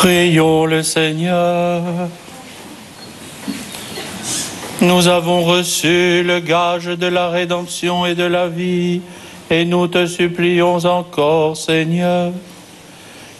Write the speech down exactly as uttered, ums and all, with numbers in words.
Prions le Seigneur. Nous avons reçu le gage de la rédemption et de la vie, et nous te supplions encore, Seigneur,